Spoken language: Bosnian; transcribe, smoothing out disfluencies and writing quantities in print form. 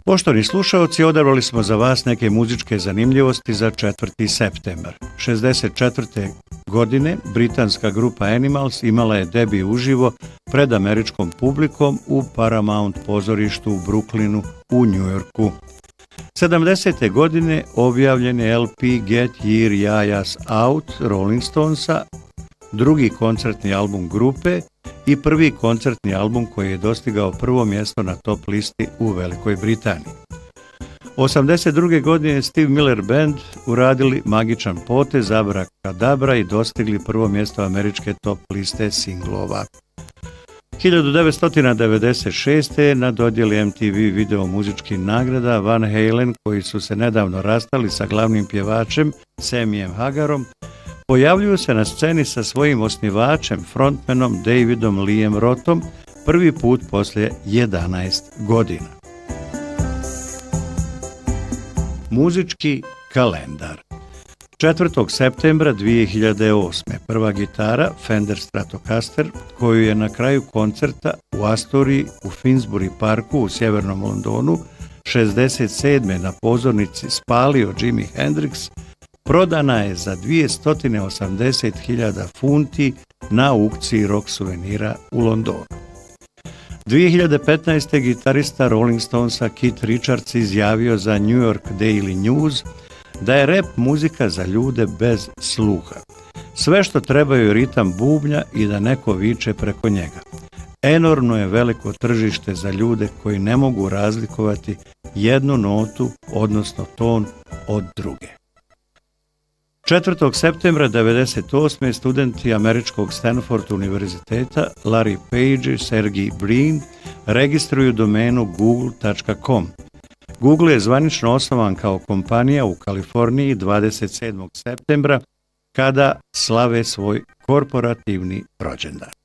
Poštovani slušaoci, odabrali smo za vas neke muzičke zanimljivosti za 4. septembar. 1964. godine britanska grupa Animals imala je debi uživo pred američkom publikom u Paramount pozorištu u Brooklynu u Njujorku. 70. godine objavljen je LP Get Your Yayas Out Rolling Stonesa, drugi koncertni album grupe i prvi koncertni album koji je dostigao prvo mjesto na top listi u Velikoj Britaniji. 82. godine Steve Miller Band uradili magičan potez Abracadabra i dostigli prvo mjesto američke top liste singlova. 1996. na dodjeli MTV video muzičkih nagrada Van Halen, koji su se nedavno rastali sa glavnim pjevačem Samijem Hagarom, pojavljuju se na sceni sa svojim osnivačem, frontmanom Davidom Leeom Rothom, prvi put poslije 11 godina. Muzički kalendar. 4. septembra 2008. prva gitara Fender Stratocaster, koju je na kraju koncerta u Astoriji u Finsbury Parku u sjevernom Londonu 67. na pozornici spalio Jimi Hendrix, prodana je za 280.000 funti na aukciji rock suvenira u Londonu. 2015. gitarista Rolling Stonesa Keith Richards izjavio za New York Daily News da je rap muzika za ljude bez sluha. Sve što trebaju je ritam bubnja i da neko viče preko njega. Enormno je veliko tržište za ljude koji ne mogu razlikovati jednu notu, odnosno ton, od druge. 4. septembra 1998. studenti američkog Stanford univerziteta Larry Page i Sergey Brin registruju domenu google.com. Google je zvanično osnovan kao kompanija u Kaliforniji 27. septembra kada slave svoj korporativni rođendan.